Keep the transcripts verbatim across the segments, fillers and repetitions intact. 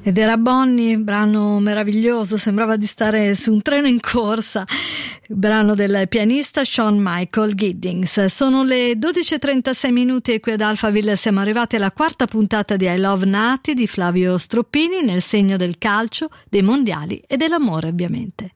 Ed era Bonnie, brano meraviglioso, sembrava di stare su un treno in corsa, brano del pianista Sean Michael Giddings. Sono le dodici e trentasei minuti e qui ad Alphaville siamo arrivati alla quarta puntata di I Love Nati di Flavio Stroppini, nel segno del calcio, dei mondiali e dell'amore ovviamente.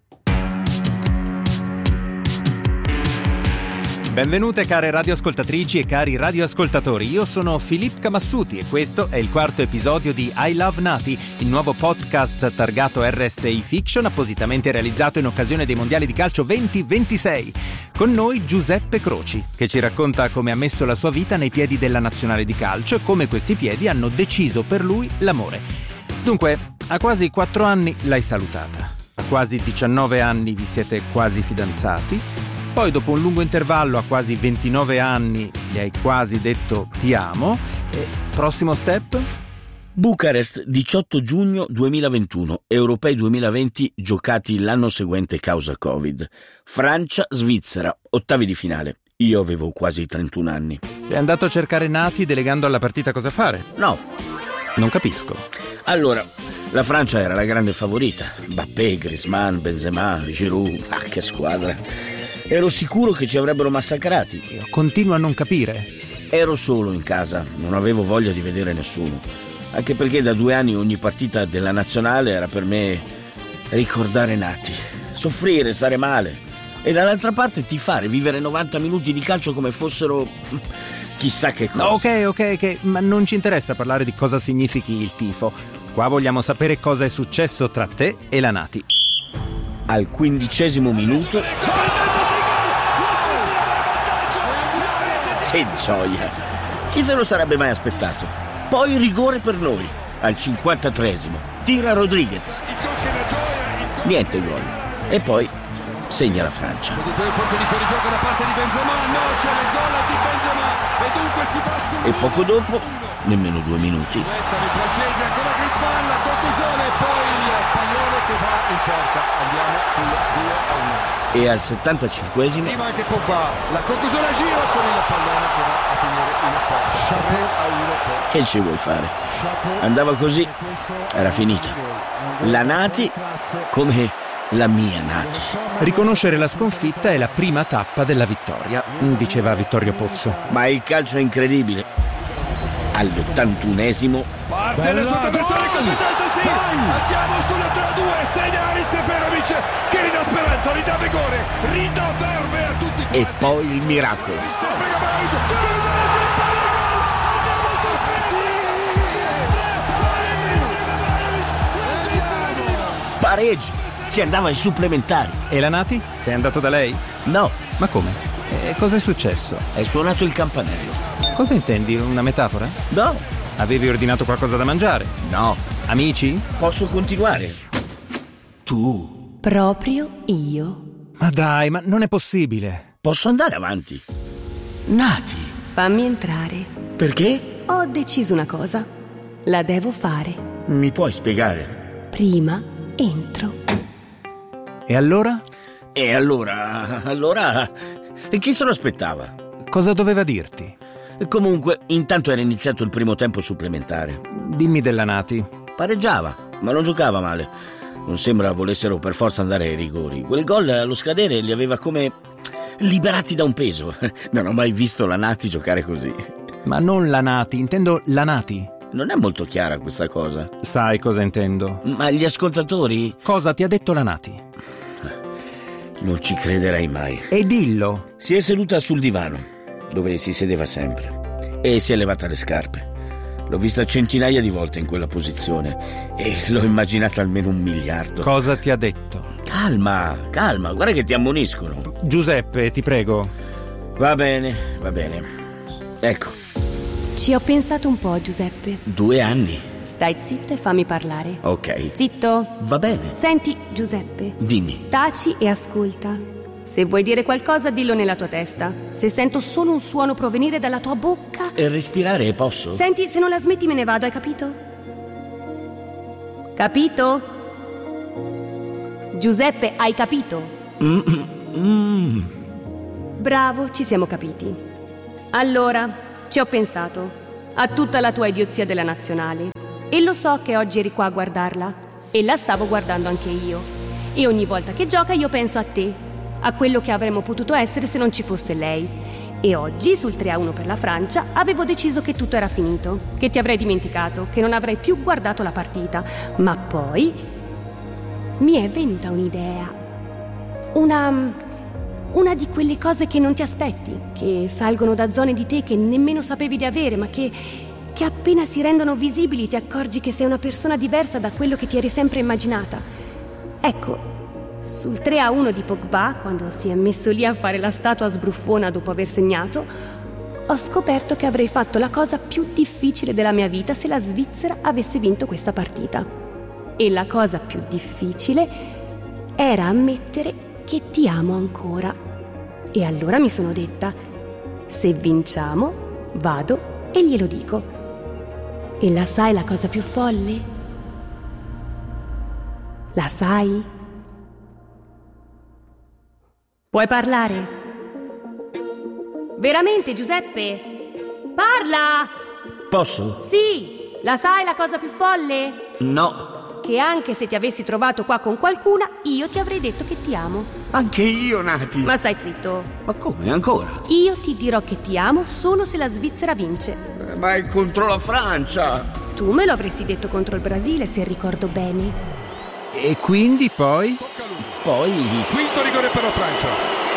Benvenute care radioascoltatrici e cari radioascoltatori, io sono Filippo Camassuti e questo è il quarto episodio di I Love Nati, il nuovo podcast targato R S I Fiction appositamente realizzato in occasione dei mondiali di calcio venti ventisei. Con noi Giuseppe Croci, che ci racconta come ha messo la sua vita nei piedi della nazionale di calcio e come questi piedi hanno deciso per lui l'amore. Dunque, a quasi quattro anni l'hai salutata, a quasi diciannove anni vi siete quasi fidanzati. Poi dopo un lungo intervallo a quasi ventinove anni gli hai quasi detto ti amo. E prossimo step? Bucarest, diciotto giugno duemilaventuno, Europei duemilaventi giocati l'anno seguente causa Covid. Francia, Svizzera, ottavi di finale. Io avevo quasi trentuno anni. Sei andato a cercare Nati delegando alla partita cosa fare? No. Non capisco. Allora, la Francia era la grande favorita. Mbappé, Griezmann, Benzema, Giroud, ah che squadra. Ero sicuro che ci avrebbero massacrati. Io continuo a non capire. Ero solo in casa, non avevo voglia di vedere nessuno. Anche perché da due anni ogni partita della nazionale era per me ricordare Nati. Soffrire, stare male. E dall'altra parte tifare, vivere novanta minuti di calcio come fossero chissà che cosa. No, ok, ok, ok, ma non ci interessa parlare di cosa significhi il tifo. Qua vogliamo sapere cosa è successo tra te e la Nati. Al quindicesimo minuto... Che gioia! Chi se lo sarebbe mai aspettato? Poi rigore per noi, al cinquantatreesimo. Tira Rodriguez. Niente gol. E poi segna la Francia. Forza di fuorigioco da parte di Benzema. No, c'è il gol di Benzema. E dunque si passa. E poco dopo, nemmeno due minuti. I francesi, ancora Griezmann, la conclusione e poi il pallone che va in porta. Andiamo sul due a uno. E al settantacinquesimo prima anche Pogba, la conclusione a giro con il pallone che va a finire in porta. tre a uno. Che ci vuoi fare? Andava così, era finita. La Nati come la mia Nati. Riconoscere la sconfitta è la prima tappa della vittoria, diceva Vittorio Pozzo. Ma il calcio è incredibile. All'ottantunesimo parte le sottoversioni con testa, sì. Andiamo sulle tre a due, segna Aris Seferovic che ridà speranza, ridà vigore, ridà verve a tutti quanti. E poi il miracolo. Pareggi, si andava ai supplementari. E la Nati? Sei andato da lei? No. Ma come? E cosa è successo? È suonato il campanello. Cosa intendi? Una metafora? No. Avevi ordinato qualcosa da mangiare? No. Amici? Posso continuare? Tu. Proprio io. Ma dai, ma non è possibile. Posso andare avanti? Nati. Fammi entrare. Perché? Ho deciso una cosa. La devo fare. Mi puoi spiegare? Prima entro. E allora? E allora... Allora... Chi se lo aspettava? Cosa doveva dirti? Comunque, intanto era iniziato il primo tempo supplementare. Dimmi della Nati. Pareggiava, ma non giocava male. Non sembra volessero per forza andare ai rigori. Quel gol allo scadere li aveva come liberati da un peso. Non ho mai visto la Nati giocare così. Ma non la Nati, intendo la Nati. Non è molto chiara questa cosa. Sai cosa intendo? Ma gli ascoltatori... Cosa ti ha detto la Nati? Non ci crederai mai. E dillo. Si è seduta sul divano, dove si sedeva sempre, e si è levata le scarpe. L'ho vista centinaia di volte in quella posizione e l'ho immaginata almeno un miliardo. Cosa ti ha detto? Calma, calma, guarda che ti ammoniscono. Giuseppe, ti prego. Va bene, va bene. Ecco. Ci ho pensato un po', Giuseppe. Due anni. Stai zitto e fammi parlare. Ok. Zitto. Va bene. Senti, Giuseppe. Dimmi. Taci e ascolta. Se vuoi dire qualcosa, dillo nella tua testa. Se sento solo un suono provenire dalla tua bocca... E respirare posso? Senti, se non la smetti me ne vado, hai capito? Capito? Giuseppe, hai capito? Mm, mm. Bravo, ci siamo capiti. Allora, ci ho pensato. A tutta la tua idiozia della nazionale. E lo so che oggi eri qua a guardarla. E la stavo guardando anche io. E ogni volta che gioca io penso a te, a quello che avremmo potuto essere se non ci fosse lei. E oggi, sul tre a uno per la Francia, avevo deciso che tutto era finito, che ti avrei dimenticato, che non avrei più guardato la partita. Ma poi mi è venuta un'idea. Una... Una di quelle cose che non ti aspetti, che salgono da zone di te che nemmeno sapevi di avere, ma che, che appena si rendono visibili ti accorgi che sei una persona diversa da quello che ti eri sempre immaginata. Ecco, sul tre a uno di Pogba, quando si è messo lì a fare la statua sbruffona dopo aver segnato, ho scoperto che avrei fatto la cosa più difficile della mia vita se la Svizzera avesse vinto questa partita. E la cosa più difficile era ammettere che ti amo ancora. E allora mi sono detta: se vinciamo, vado e glielo dico. E la sai la cosa più folle? La sai? Puoi parlare? Veramente, Giuseppe? Parla! Posso? Sì! La sai la cosa più folle? No. Che anche se ti avessi trovato qua con qualcuna, io ti avrei detto che ti amo. Anche io, Nati. Ma stai zitto. Ma come, ancora? Io ti dirò che ti amo solo se la Svizzera vince. Eh, ma è contro la Francia. Tu me lo avresti detto contro il Brasile, se ricordo bene. E quindi poi? Poi... Quinto rigore per la Francia.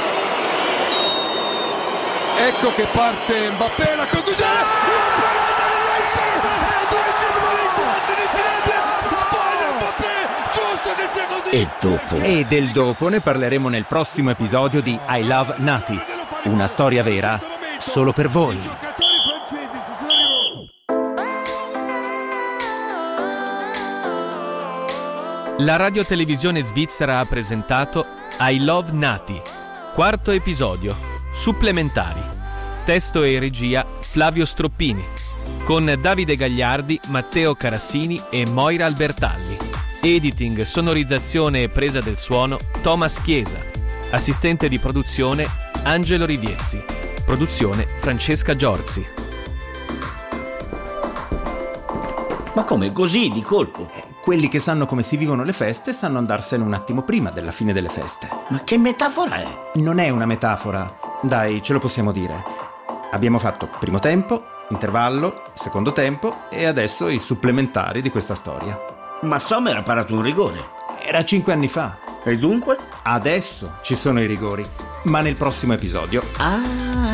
Ecco che parte Mbappé, la conclusione. La parata di Messi. E due i quarti di piede. Sbaglia Mbappé. Giusto che sia così. E dopo? E del dopo ne parleremo nel prossimo episodio di I Love Nati. Una storia vera solo per voi. I giocatori francesi si sono rivolti. La radiotelevisione svizzera ha presentato I Love Nati, quarto episodio, supplementari. Testo e regia Flavio Stroppini, con Davide Gagliardi, Matteo Carassini e Moira Albertalli. Editing, sonorizzazione e presa del suono Thomas Chiesa. Assistente di produzione Angelo Riviezzi. Produzione Francesca Giorzi. Ma come, così, di colpo? Quelli che sanno come si vivono le feste sanno andarsene un attimo prima della fine delle feste. Ma che metafora è? Non è una metafora. Dai, ce lo possiamo dire. Abbiamo fatto primo tempo, intervallo, secondo tempo e adesso i supplementari di questa storia. Ma Sommer ha parato un rigore. Era cinque anni fa. E dunque? Adesso ci sono i rigori, ma nel prossimo episodio. Ah!